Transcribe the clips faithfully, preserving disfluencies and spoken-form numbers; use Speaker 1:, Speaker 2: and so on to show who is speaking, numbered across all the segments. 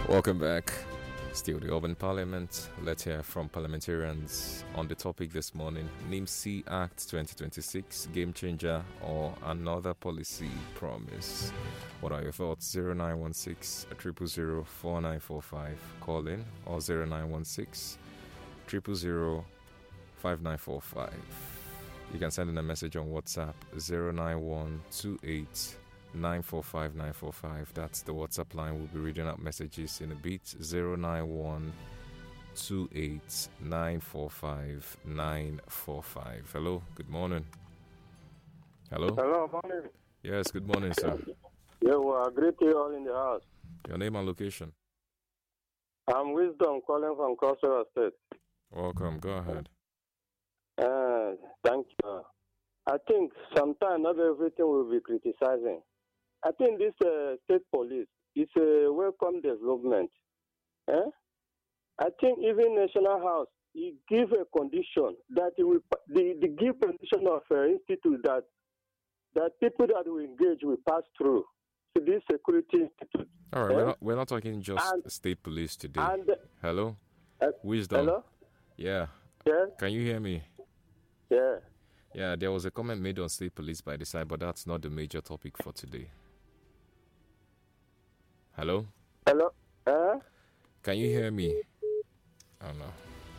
Speaker 1: Welcome back. Still the Urban Parliament. Let's hear from parliamentarians on the topic this morning. NIMC Act twenty twenty-six, game changer or another policy promise? What are your thoughts? zero nine one six, zero zero zero, four nine four five. Call in, or zero nine one six, zero zero zero, five nine four five. You can send in a message on WhatsApp zero nine one two eight nine four five nine four five. That's the WhatsApp line. We'll be reading out messages in a bit. zero nine one two eight nine four five nine four five. Hello, good morning. Hello.
Speaker 2: Hello, morning.
Speaker 1: Yes, good morning, sir.
Speaker 2: Yeah, well, greet you all in the house.
Speaker 1: Your name and location?
Speaker 2: I'm Wisdom calling from Crossriver State.
Speaker 1: Welcome. Go ahead.
Speaker 2: Uh, thank you. I think sometimes not everything will be criticizing. I think this uh, state police is a welcome development. Eh? I think even National House, he give a condition that he will, the, the give condition of uh, institute that that people that will engage will pass through to this security institute.
Speaker 1: All right,
Speaker 2: eh?
Speaker 1: we're, not, we're not talking just
Speaker 2: and,
Speaker 1: state police today.
Speaker 2: And,
Speaker 1: hello?
Speaker 2: Uh,
Speaker 1: Wisdom?
Speaker 2: Hello?
Speaker 1: Yeah.
Speaker 2: Yeah?
Speaker 1: Can you hear me?
Speaker 2: Yeah.
Speaker 1: Yeah, there was a comment made on state police by the side, but that's not the major topic for today. Hello?
Speaker 2: Hello? Uh?
Speaker 1: Can you hear me? I don't know.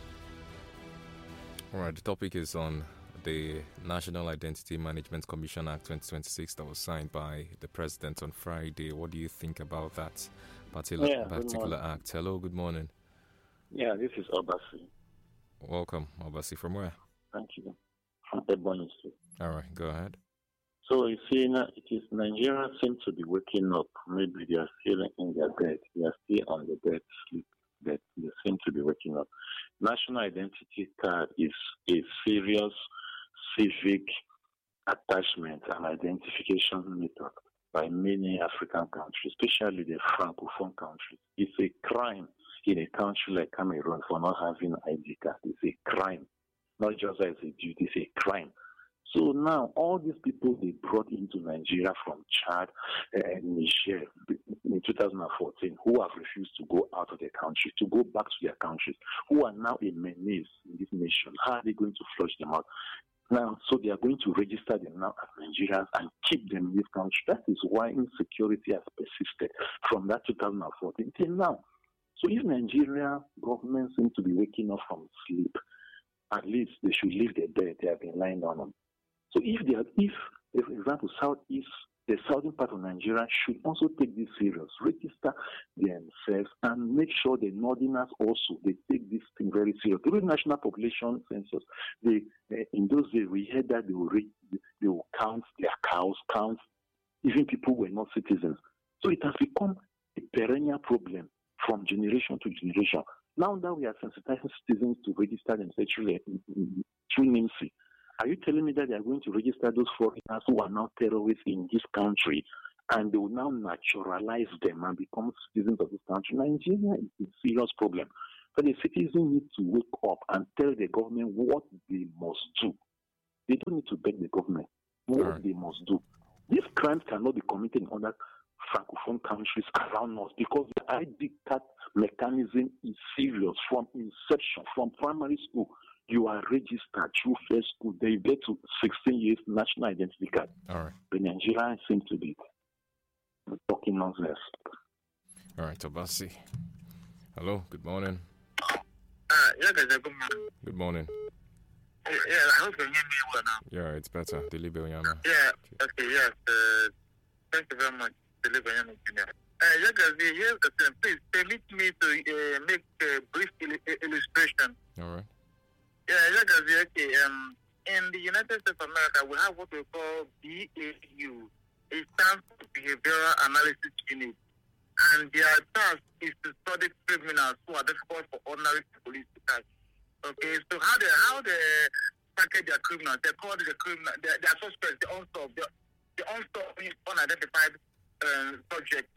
Speaker 1: All right, the topic is on the National Identity Management Commission Act twenty twenty-six that was signed by the President on Friday. What do you think about that particular,
Speaker 3: yeah,
Speaker 1: particular act? Hello, good morning.
Speaker 3: Yeah, this is Obasi.
Speaker 1: Welcome, Obasi. From where?
Speaker 3: Thank you. From Ebony State.
Speaker 1: All right, go ahead.
Speaker 3: So you see, now it is Nigerians seem to be waking up. Maybe they are still in their bed. They are still on the bed, sleep. That they seem to be waking up. National identity card is a serious civic attachment and identification method by many African countries, especially the Francophone countries. It's a crime in a country like Cameroon for not having an I D card. It's a crime. Not just as a duty, it's a crime. So now, all these people they brought into Nigeria from Chad and Niger in two thousand fourteen, who have refused to go out of their country, to go back to their countries, who are now a menace in this nation, how are they going to flush them out? Now, so they are going to register them now as Nigerians and keep them in this country. That is why insecurity has persisted from that two thousand fourteen till now. So if Nigeria government seems to be waking up from sleep, at least they should leave the bed they have been lying down on. So if they are, if, for example, Southeast, the southern part of Nigeria should also take this serious, register themselves and make sure the northerners also, they take this thing very serious. During national population census, they, uh, in those days, we heard that they will, re- they will count their cows, count even people who were not citizens. So it has become a perennial problem from generation to generation. Now that we are sensitizing citizens to register themselves through NIMC, are you telling me that they are going to register those foreigners who are now terrorists in this country and they will now naturalize them and become citizens of this country? Nigeria is a serious problem. But the citizens need to wake up and tell the government what they must do. They don't need to beg the government what right. they must do. These crimes cannot be committed in other Francophone countries around us because the I D card mechanism is serious from inception, from primary school. You are registered through first school. They get to sixteen years national identity card.
Speaker 1: All right.
Speaker 3: The Nigerians seem to be talking nonsense.
Speaker 1: All right, Obasi. Hello, good morning.
Speaker 4: Uh, yeah, guys, good morning.
Speaker 1: Good morning.
Speaker 4: Yeah, I hope you hear me well now.
Speaker 1: Yeah, it's better. Delibe Onyama.
Speaker 4: Yeah, okay, yes. Uh, thank you very much, Delibe Onyama Junior Uh, yeah, guys, here's the thing. Please permit me to uh, make a brief il- illustration.
Speaker 1: All right.
Speaker 4: Yeah, yeah, guys, okay. Um, in the United States of America, we have what we call B A U. It stands for Behavioral Analysis Unit. And their task is to study criminals who are difficult for ordinary police to catch. Okay, so how they how they package their criminals? They call the criminal, their, their suspects, the unsolved, the, the unsolved, unidentified uh, subject.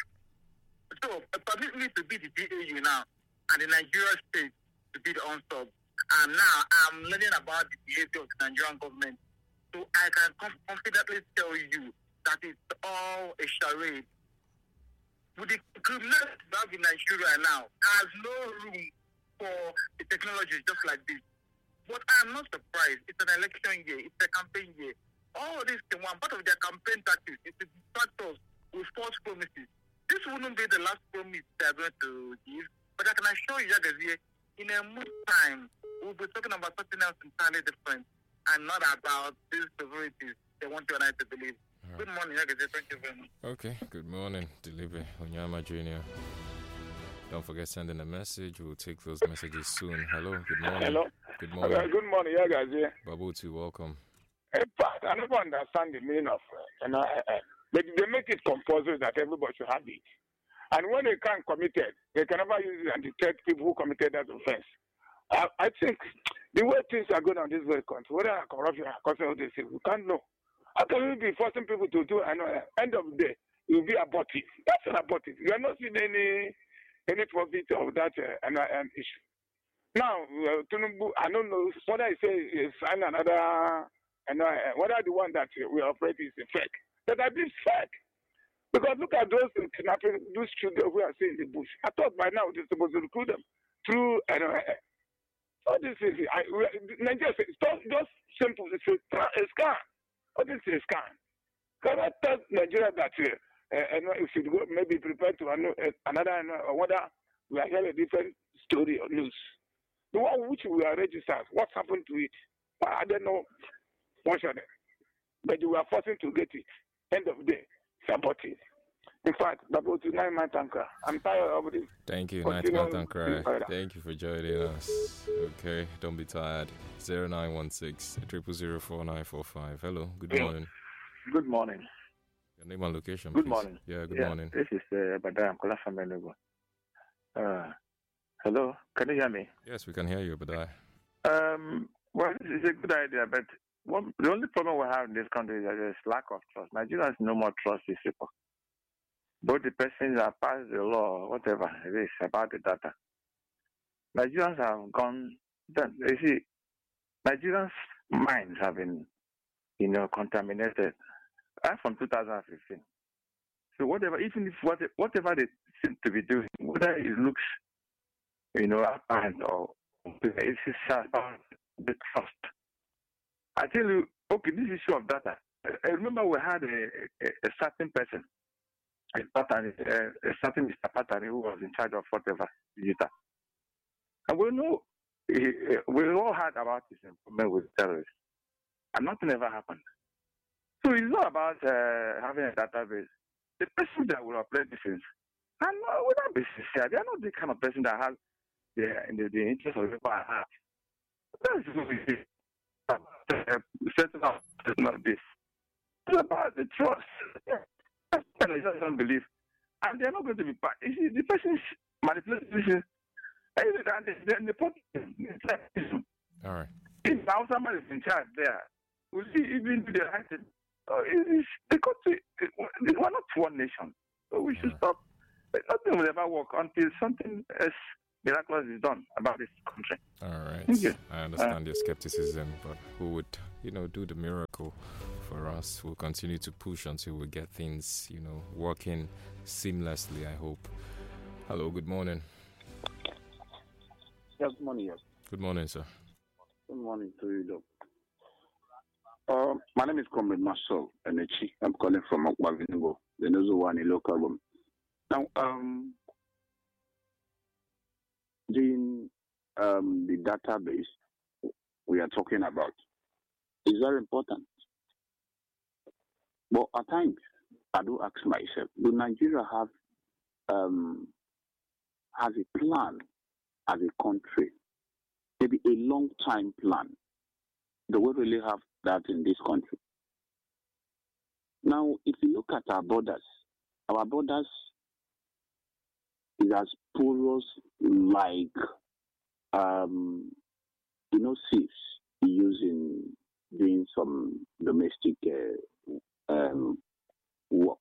Speaker 4: So, uh, permit me to be the B A U now, and the Nigeria state to be the unsolved. And now I'm learning about the behavior of the Nigerian government. So I can com- confidently tell you that it's all a charade. With the criminality we have in Nigeria now has no room for the technology just like this. But I'm not surprised. It's an election year. It's a campaign year. All this thing, one part of their campaign tactics is to distract us with false promises. This wouldn't be the last promise they're going to give. But I can assure you, Yagazie, in a month's time, we'll be talking about something else entirely different and not about these severities they want you and I to believe. Right. Good morning, Yagazie. Thank you very much.
Speaker 1: Okay, good morning, Delivery Onyama Junior Don't forget sending a message. We'll take those messages soon. Hello, good morning.
Speaker 5: Hello.
Speaker 1: Good morning.
Speaker 5: Uh, good morning, Yagazie.
Speaker 1: Babuti, welcome.
Speaker 5: In fact, I never understand the meaning of it. You know, uh, they, they make it compulsory that everybody should have it. And when they can't commit it, they can never use it and detect people who committed that offense. I, I think the way things are going on this very country, whether corruption or corruption, they say, we can't know. How can we be forcing people to do and at the end of the day, it will be abortive? That's an abortive. You are not seeing any any profit of that uh, an, an issue. Now, uh, Tinubu, I don't know whether I say is sign another, and uh, whether the one that we operate is a fake. That I be fake. Because look at those kidnapping, those children who are still in the bush. I thought by now they're supposed to recruit them through, uh, uh, all this is, I, Nigeria, it's just simple, it's a, a scam. What is a scam? Can I tell Nigeria that uh, uh, we should go, maybe prepare to uh, another, uh, whether we are hearing a different story or news? The one which we are registered, what's happened to it? I don't know much of it. But we are forcing to get it. End of the day, support it. In fact, that was nine my tanker. I'm tired of this.
Speaker 1: Thank you, Night Tanker. Thank you for joining us. Okay, don't be tired. zero nine one six, zero zero four nine four five. Hello, good morning.
Speaker 6: Good morning.
Speaker 1: Your name and location,
Speaker 6: Good
Speaker 1: please.
Speaker 6: morning.
Speaker 1: Yeah, good
Speaker 6: yeah,
Speaker 1: morning.
Speaker 6: This is uh, Badai. I'm calling from Enugu. Uh, hello, can you hear me?
Speaker 1: Yes, we can hear you, Badai.
Speaker 6: Um, well, this is a good idea, but one, the only problem we have in this country is that there's lack of trust. Nigeria has no more trust these people. Both the persons that pass the law, whatever it is about the data. Nigerians have gone, you see, Nigerians' minds have been, you know, contaminated. I'm from two thousand fifteen. So whatever, even if what, whatever they seem to be doing, whether it looks, you know, apparent or it's about the trust. I tell you, okay, this issue of data. I remember we had a, a, a certain person, a, pattern, a, a certain Mister Patani who was in charge of whatever digital. And we know, we all heard about his involvement with terrorists. And nothing ever happened. So it's not about uh, having a database. The person that will operate these things, and uh, without being sincere, they are not the kind of person that has the, the, the interest of people at heart. That's what we do. Setting up is not this. It's about the trust. That's what I just don't believe. And they're not going to be part. You see, the person's manipulation. And then the point is,
Speaker 1: all right.
Speaker 6: If now somebody is in charge there, will he even do the right thing? Uh, it is, the country, we're not one nation. So we should stop. Nothing will ever work until something else miraculous is done about this country.
Speaker 1: All right.
Speaker 6: Yeah.
Speaker 1: I understand uh, your skepticism, but who would, you know, do the miracle for us? We'll continue to push until we get things, you know, working seamlessly, I hope. Hello, good morning.
Speaker 7: Yeah, good morning, yes.
Speaker 1: Good morning, sir.
Speaker 7: Good morning to you, though. Uh, my name is Comrade Marshall Enechi. I'm calling from Okwaviningo, the Nozowani local room. Now, um, the, um, the database we are talking about is very important. But at times, I do ask myself, do Nigeria have um, have a plan as a country, maybe a long-time plan? Do we really have that in this country? Now, if you look at our borders, our borders is as porous like, um, you know, thieves using doing some domestic uh, um, work.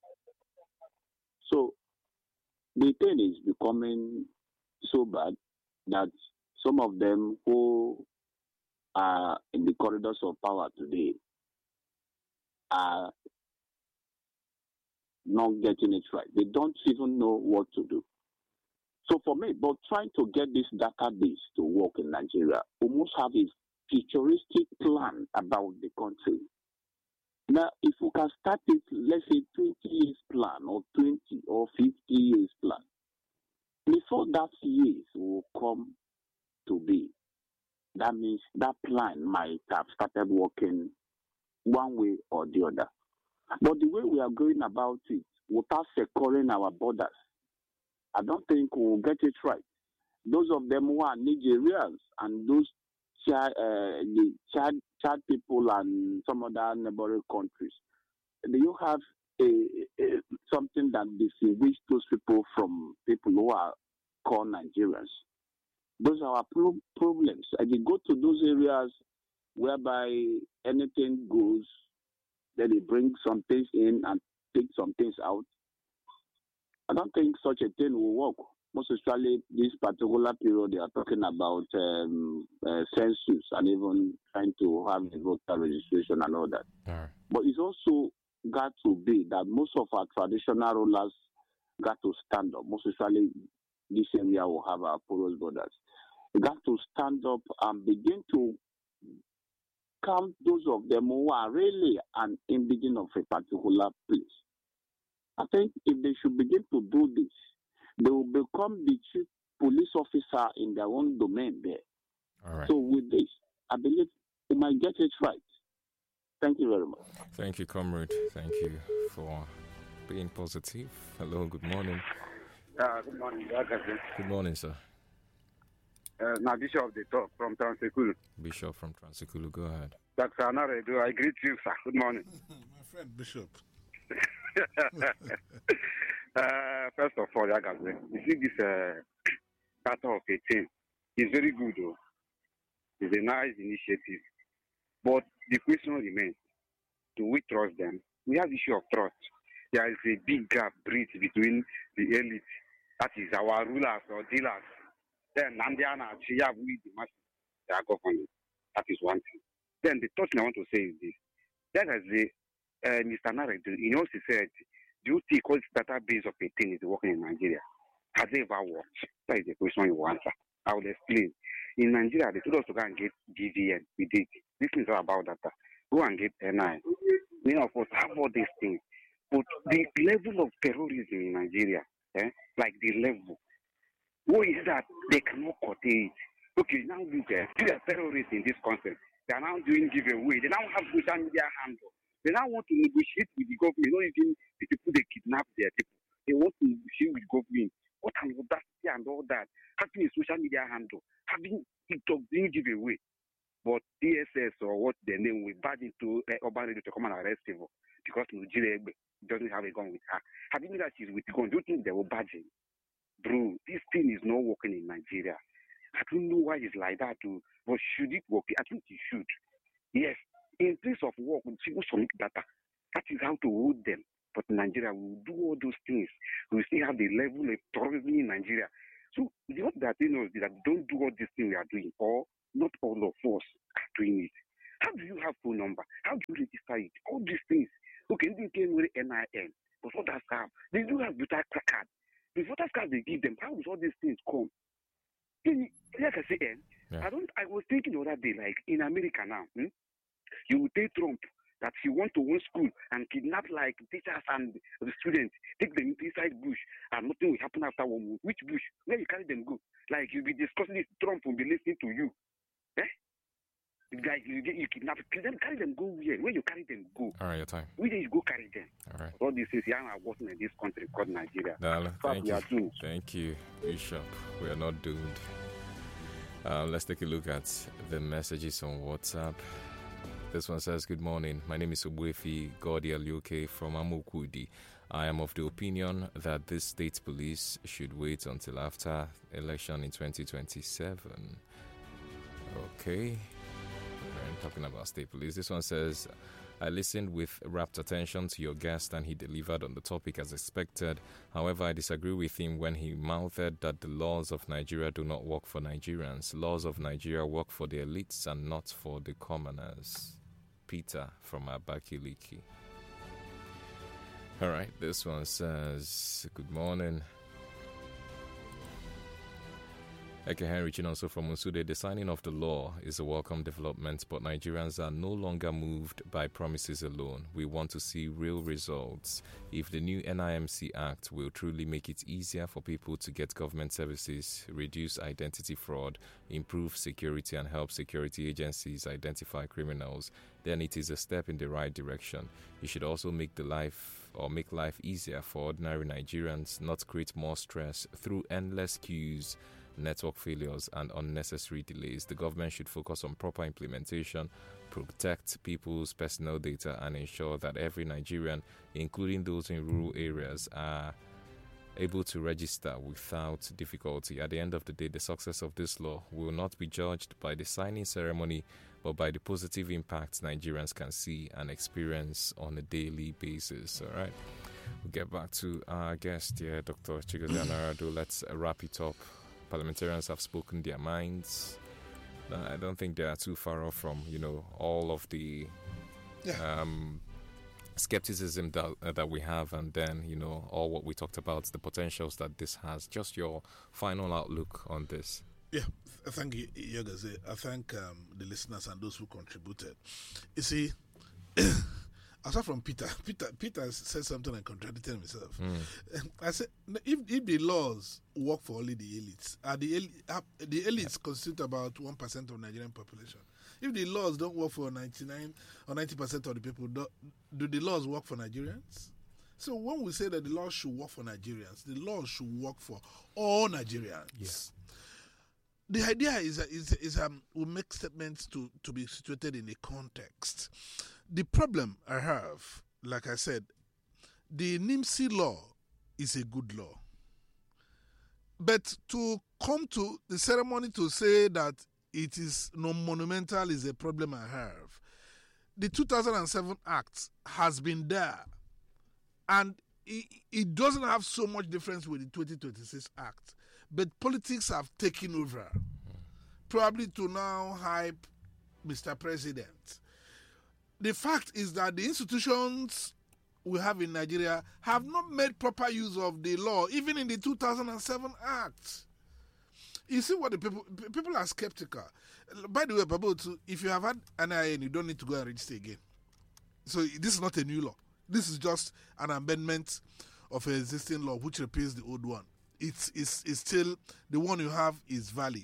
Speaker 7: So the thing is becoming so bad that some of them who are in the corridors of power today are not getting it right. They don't even know what to do. So for me, but trying to get this database to work in Nigeria, almost have a futuristic plan about the country. Now, if we can start it, let's say twenty years plan or twenty or fifty years plan, before that years will come to be, that means that plan might have started working one way or the other. But the way we are going about it, without securing our borders, I don't think we'll get it right. Those of them who are Nigerians and those Chad, uh, the Chad, Chad people and some other neighboring countries, do you have a, a, something that distinguishes those people from people who are called Nigerians? Those are our pro- problems. And you go to those areas whereby anything goes, then they bring some things in and take some things out. I don't think such a thing will work. Most especially this particular period, they are talking about um, uh, census and even trying to have the voter registration and all that. Right. But it's also got to be that most of our traditional rulers got to stand up. Most especially this area will have our porous borders. They got to stand up and begin to count those of them who are really an indigene of a particular place. I think if they should begin to do this, they will become the chief police officer in their own domain there.
Speaker 1: All right.
Speaker 7: So with this, I believe we might get it right. Thank you very much.
Speaker 1: Thank you, comrade. Thank you for being positive. Hello, good morning.
Speaker 8: Uh, good morning.
Speaker 1: Good morning, sir.
Speaker 8: Uh, now, Bishop of the Talk from Transekulu.
Speaker 1: Bishop from Transekulu, go ahead.
Speaker 8: Doctor Anaredo, I greet you, sir. Good morning.
Speaker 9: My friend, Bishop.
Speaker 8: uh, first of all, Yagaze, you see this uh, Charter of eighteen is very good, though. It's a nice initiative. But the question remains, do we trust them? We have issue of trust. There is a big gap bridge between the elite, that is our rulers or dealers. Then Nandiana, Chia, we the masses, they are governing. That is one thing. Then the third thing I want to say is this. That is the uh, Mister Naredo, in all sincerity, do you think all this database of eighteen is working in Nigeria? Has it ever worked? That is the question you answer. I will explain. In Nigeria, they told us to go and get D V N. We did. This is all about data. Go and get N I. Many of us have all these things. But the level of terrorism in Nigeria, eh, like the level, what is that they cannot curtail it? Okay, now look at uh, terrorists in this concept. They are now doing giveaway. They now have social media handle. They now want to negotiate with the government, not even the people they kidnap their people. They want to negotiate with government. What an audacity and all that. Having a social media handle, having TikTok doing giveaway. But D S S or what their name will badge into uh, Urban Radio to come and arrest people because Nigeria doesn't have a gun with her. Having that she's with the gun, do you think they will badge him? Bro, this thing is not working in Nigeria. I don't know why it's like that, too. But should it work? I think it should. Yes, in place of work, people submit data. That is how to hold them. But in Nigeria, we will do all those things. We still have the level of terrorism in Nigeria. So, what that telling us is that don't do all these things we are doing, or not all of us are doing it. How do you have phone number? How do you register it? All these things. Okay, they came with N I N, but what does have? They do have voter card. The voter card they give them, how does all these things come? Like I say, yeah. I don't. I was thinking the other day, like in America now, hmm, you would take Trump that he went to one school and kidnap like teachers and the students, take them inside bush, and nothing will happen after one month. Which bush? Where you carry them go? Like you'll be discussing this, Trump will be listening to you. Eh? Like you, you kidnap them, carry them go where? Where you carry them go?
Speaker 1: All right, your time.
Speaker 8: Where you go carry them?
Speaker 1: All right.
Speaker 8: All this is young are working in this country called Nigeria.
Speaker 1: Dale, thank you.
Speaker 8: Doomed.
Speaker 1: Thank you, Bishop. We are not doomed. Uh, let's take a look at the messages on WhatsApp. This one says, good morning. My name is Ubuefi Gordy Aliuke from Amokudi. I am of the opinion that this state police should wait until after election in twenty twenty-seven. Okay. I'm talking about state police. This one says, I listened with rapt attention to your guest and he delivered on the topic as expected. However, I disagree with him when he mouthed that the laws of Nigeria do not work for Nigerians. Laws of Nigeria work for the elites and not for the commoners. Peter from Abakiliki. All right, this one says, good morning. Eke Henry Chinonso from Musude, the signing of the law is a welcome development, but Nigerians are no longer moved by promises alone. We want to see real results. If the new N I M C Act will truly make it easier for people to get government services, reduce identity fraud, improve security, and help security agencies identify criminals, then it is a step in the right direction. It should also make the life or make life easier for ordinary Nigerians, not create more stress through endless queues, network failures, and unnecessary delays. The government should focus on proper implementation, protect people's personal data, and ensure that every Nigerian, including those in rural areas, are able to register without difficulty. At the end of the day, the success of this law will not be judged by the signing ceremony, but by the positive impacts Nigerians can see and experience on a daily basis. All right, we'll get back to our guest here, Doctor Chigozie Anarado. Let's wrap it up. Parliamentarians have spoken their minds. I don't think they are too far off from, you know, all of the yeah. um, skepticism that uh, that we have, and then, you know, all what we talked about, the potentials that this has. Just your final outlook on this.
Speaker 9: Yeah, thank you, Yogaze. I thank um, the listeners and those who contributed. You see, aside from Peter, Peter, Peter said something and contradicted himself. Mm. I said, if, if the laws work for only the elites, uh, the, el- the elites yeah. constitute about one percent of Nigerian population. If the laws don't work for ninety-nine or ninety percent of the people, do, do the laws work for Nigerians? So when we say that the laws should work for Nigerians, the laws should work for all Nigerians. Yeah. The idea is, is, is um, we make statements to, to be situated in a context. The problem I have, like I said, the N I M C law is a good law. But to come to the ceremony to say that it is non-monumental is a problem I have. The two thousand seven Act has been there, and it, it doesn't have so much difference with the twenty twenty-six Act. But politics have taken over, probably to now hype Mister President. The fact is that the institutions we have in Nigeria have not made proper use of the law, even in the two thousand seven Act. You see what the people people are skeptical. By the way, Babu, if you have had an I N, you don't need to go and register again. So this is not a new law. This is just an amendment of an existing law which repeals the old one. It's, it's, it's still, the one you have is valid.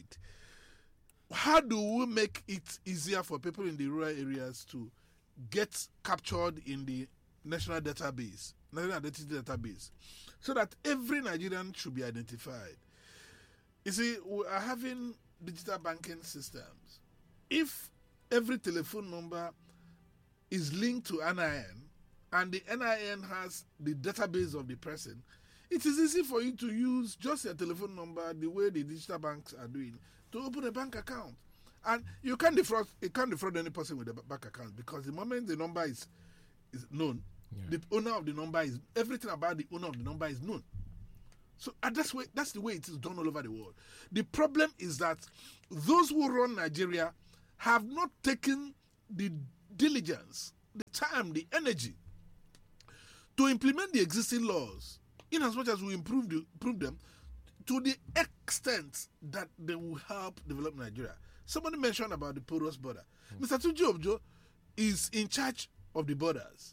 Speaker 9: How do we make it easier for people in the rural areas to get captured in the national database, national identity database, so that every Nigerian should be identified? You see, we are having digital banking systems. If every telephone number is linked to N I N, and the N I N has the database of the person, it is easy for you to use just your telephone number the way the digital banks are doing to open a bank account. And you can't defraud, you can't defraud any person with a bank account, because the moment the number is, is known, yeah. the owner of the number is, everything about the owner of the number is known. So uh, that's, way, that's the way it is done all over the world. The problem is that those who run Nigeria have not taken the diligence, the time, the energy to implement the existing laws, in as much as we improve, the, improve them to the extent that they will help develop Nigeria. Somebody mentioned about the porous border. Mm. Mister Tunji Ojo is in charge of the borders.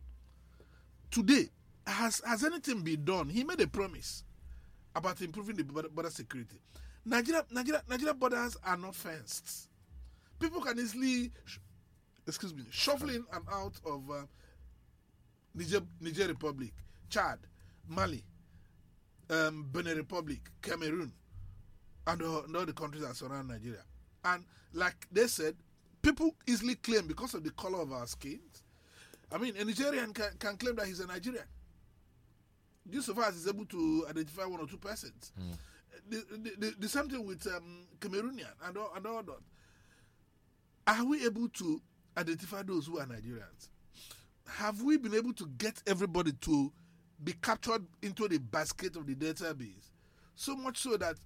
Speaker 9: Today, has, has anything been done? He made a promise about improving the border, border security. Nigeria, Nigeria, Nigeria borders are not fenced. People can easily, excuse me, shuffle in and out of uh, Niger, Niger Republic, Chad, Mali, um, Benin Republic, Cameroon, and all, and all the countries that surround Nigeria. And like they said, people easily claim because of the color of our skins. I mean, a Nigerian can, can claim that he's a Nigerian, just so far as he's able to identify one or two persons. Mm. The, the, the, the same thing with um, Cameroonian and all, and all that. Are we able to identify those who are Nigerians? Have we been able to get everybody to be captured into the basket of the database? So much so that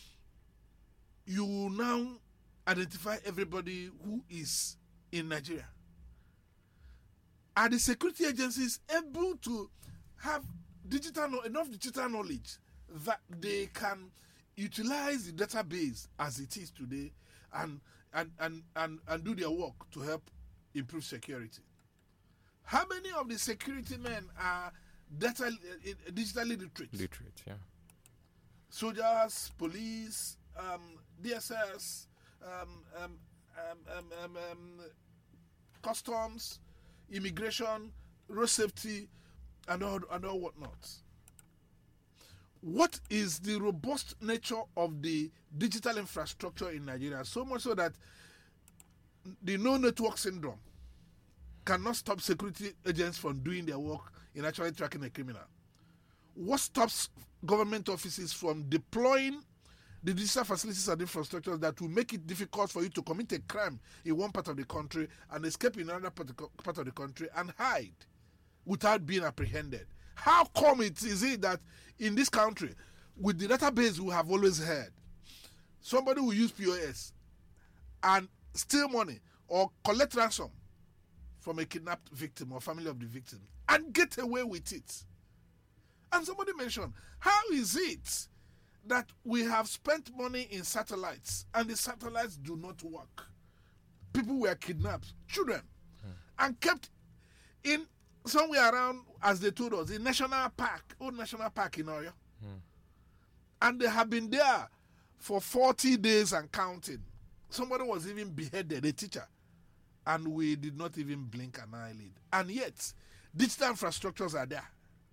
Speaker 9: you will now identify everybody who is in Nigeria. Are the security agencies able to have digital enough digital knowledge that they can utilize the database as it is today and and, and, and, and do their work to help improve security. How many of the security men are data, uh, digitally literate?
Speaker 1: Literate, yeah.
Speaker 9: Soldiers, police, um, D S S, um, um, um, um, um, um, customs, immigration, road safety, and all, and all whatnot. What is the robust nature of the digital infrastructure in Nigeria? So much so that the no network syndrome cannot stop security agents from doing their work in actually tracking a criminal. What stops government offices from deploying the digital facilities and infrastructure that will make it difficult for you to commit a crime in one part of the country and escape in another part of the country and hide without being apprehended? How come it is it that in this country, with the database we have always heard, somebody will use P O S and steal money or collect ransom from a kidnapped victim or family of the victim and get away with it? And somebody mentioned, how is it that we have spent money in satellites and the satellites do not work? People were kidnapped, children, hmm. and kept in somewhere around, as they told us, in National Park, old National Park in Oyo. Hmm. And they have been there for forty days and counting. Somebody was even beheaded, a teacher, and we did not even blink an eyelid. And yet, digital infrastructures are there.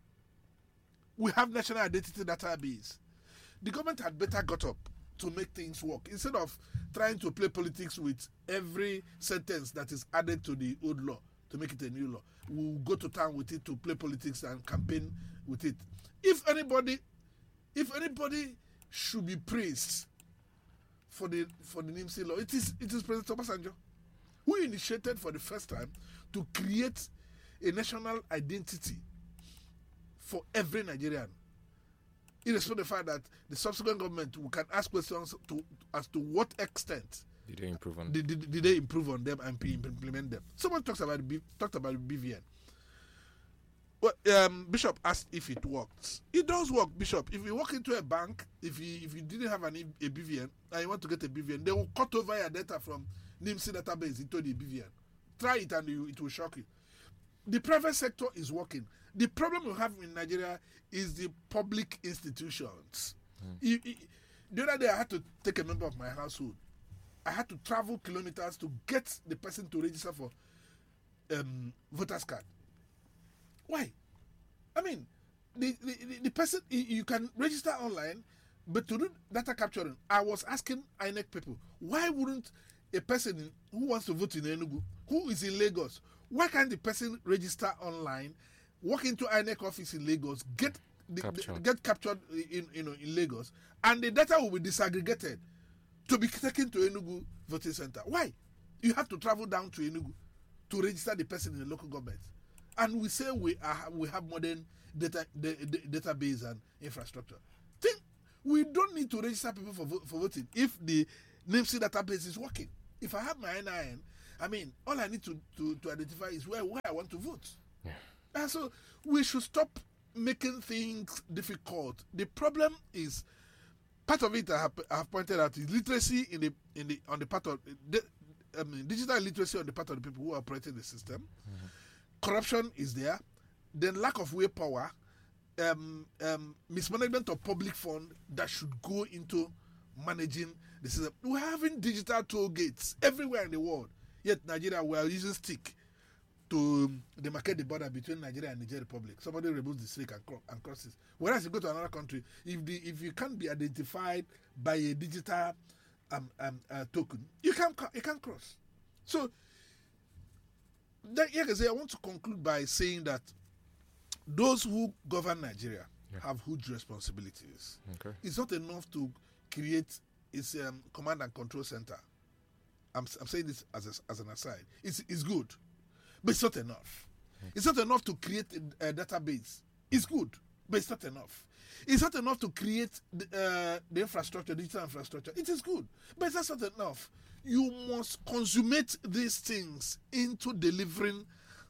Speaker 9: We have national identity database. The government had better got up to make things work instead of trying to play politics with every sentence that is added to the old law to make it a new law. We'll go to town with it to play politics and campaign with it. If anybody, if anybody should be praised for the for the N I M C law, it is it is President Obasanjo, who initiated for the first time to create a national identity for every Nigerian. Irrespective of the fact that the subsequent government we can ask questions to as to what extent
Speaker 1: did they improve on
Speaker 9: did, did, did they improve on them and implement them. Someone talks about the, talked about B V N. Well, um, Bishop asked if it works. It does work, Bishop. If you walk into a bank, if you if you didn't have an, a B V N and you want to get a B V N, they will cut over your data from N I M C database into the B V N. Try it and you, it will shock you. The private sector is working. The problem we have in Nigeria is the public institutions. Mm. You, you, the other day I had to take a member of my household. I had to travel kilometers to get the person to register for um, voter's card. Why? I mean, the, the, the person, you can register online, but to do data capturing, I was asking I N E C people, why wouldn't a person who wants to vote in Enugu, who is in Lagos, why can't the person register online, walk into I N E C office in Lagos, get the,
Speaker 1: captured.
Speaker 9: the, get captured in, you know, in Lagos, and the data will be disaggregated to be taken to Enugu voting center? Why? You have to travel down to Enugu to register the person in the local government. And we say we are we have modern data the, the, database and infrastructure. Think we don't need to register people for for voting if the N I M C database is working. If I have my N I N, I mean, all I need to, to, to identify is where, where I want to vote. Yeah. And so we should stop making things difficult. The problem is, part of it I have, I have pointed out is literacy in the in the on the part of the, I mean, digital literacy on the part of the people who are operating the system. Mm-hmm. Corruption is there. Then lack of willpower, um, um, mismanagement of public fund that should go into managing the system. We're having digital toll gates everywhere in the world. Yet Nigeria, we are using stick to um, demarcate the border between Nigeria and Niger Republic. Somebody removes the stick and, cro- and crosses. Whereas you go to another country, if the if you can't be identified by a digital um, um, uh, token, you can't you can't cross. So, that, yeah, I want to conclude by saying that those who govern Nigeria yeah. have huge responsibilities.
Speaker 1: Okay.
Speaker 9: It's not enough to create its um, command and control center. I'm, I'm saying this as a, as an aside. It's it's good, but it's not enough. Okay. It's not enough to create a, a database. It's good, but it's not enough. It's not enough to create the, uh, the infrastructure, digital infrastructure. It is good, but it's not enough. You must consummate these things into delivering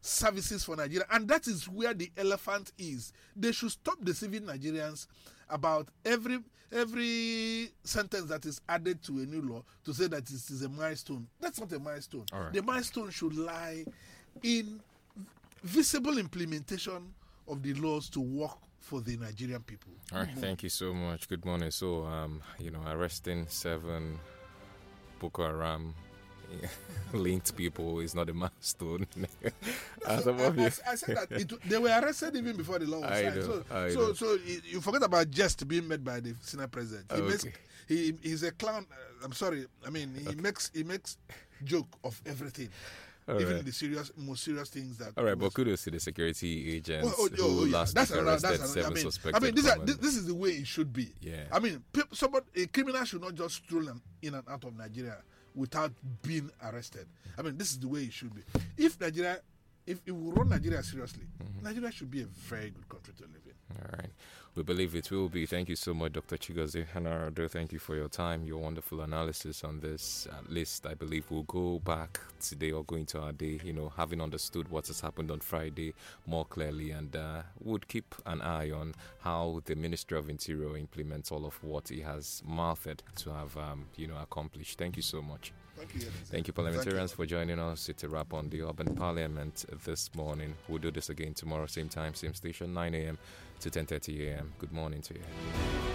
Speaker 9: services for Nigeria. And that is where the elephant is. They should stop deceiving Nigerians about every every sentence that is added to a new law to say that it is a milestone. That's not a milestone.
Speaker 1: All right.
Speaker 9: The milestone should lie in visible implementation of the laws to work for the Nigerian people.
Speaker 1: All right, thank you so much. Good morning. So, um, you know, arresting seven Boko Haram linked people is not a milestone.
Speaker 9: I, I, I, I said that it, they were arrested even before the law was
Speaker 1: I
Speaker 9: signed.
Speaker 1: know,
Speaker 9: So,
Speaker 1: I
Speaker 9: so,
Speaker 1: know.
Speaker 9: so you forget about jest being made by the Senate president. He
Speaker 1: Okay.
Speaker 9: makes, he he's a clown. Uh, I'm sorry. I mean, he
Speaker 1: Okay.
Speaker 9: makes he makes joke of everything,
Speaker 1: All
Speaker 9: even
Speaker 1: right.
Speaker 9: the serious, most serious things that.
Speaker 1: All right,
Speaker 9: was-
Speaker 1: but kudos to the security agents
Speaker 9: Oh, oh, oh,
Speaker 1: who
Speaker 9: oh, yeah.
Speaker 1: last
Speaker 9: That's
Speaker 1: week
Speaker 9: another.
Speaker 1: arrested
Speaker 9: That's another. I
Speaker 1: seven
Speaker 9: mean,
Speaker 1: suspected.
Speaker 9: I mean, this, are,
Speaker 1: common-
Speaker 9: this, this is the way it should be.
Speaker 1: Yeah.
Speaker 9: I mean, peop- somebody, a criminal should not just stroll in- in and out of Nigeria without being arrested. I mean, this is the way it should be. If Nigeria, if, if we run Nigeria seriously, Nigeria should be a very good country to live in.
Speaker 1: All right. We believe it will be. Thank you so much, Doctor Chigozie Hanarado. Thank you for your time, your wonderful analysis on this. At least I believe we'll go back today or go into our day, you know, having understood what has happened on Friday more clearly, and uh, would keep an eye on how the Ministry of Interior implements all of what he has mouthed to have, um, you know, accomplished. Thank you so much.
Speaker 9: Thank you.
Speaker 1: Thank you, parliamentarians, for joining us. It's a wrap on the Urban Parliament this morning. We'll do this again tomorrow, same time, same station, nine a.m. to ten thirty a.m. Good morning to you.